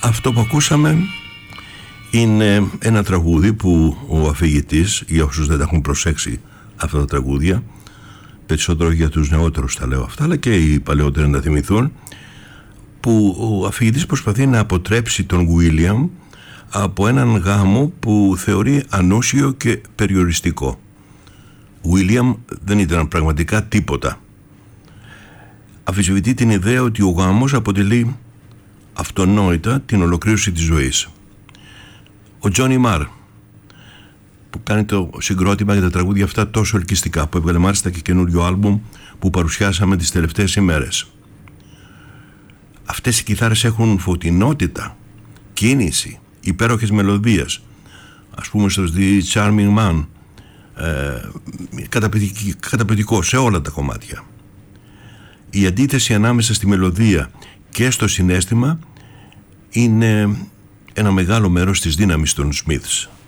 Αυτό που ακούσαμε είναι ένα τραγούδι που ο αφηγητής, για όσους δεν τα έχουν προσέξει αυτά τα τραγούδια, περισσότερο για τους νεότερους τα λέω αυτά, αλλά και οι παλαιότεροι να τα θυμηθούν, που ο αφηγητής προσπαθεί να αποτρέψει τον William από έναν γάμο που θεωρεί ανούσιο και περιοριστικό. William δεν ήταν πραγματικά τίποτα. Αμφισβητεί την ιδέα ότι ο γάμος αποτελεί αυτονόητα την ολοκλήρωση της ζωής. Ο Τζόνι Μαρ, που κάνει το συγκρότημα για τα τραγούδια αυτά τόσο ελκυστικά, που έβγαλε μάλιστα και καινούριο άλμπουμ που παρουσιάσαμε τις τελευταίες ημέρες. Αυτές οι κιθάρες έχουν φωτεινότητα, κίνηση, υπέροχες μελωδίες. Ας πούμε στο The Charming Man, καταπληκτικό σε όλα τα κομμάτια. Η αντίθεση ανάμεσα στη μελωδία και στο συναίσθημα είναι ένα μεγάλο μέρος της δύναμης των Smiths.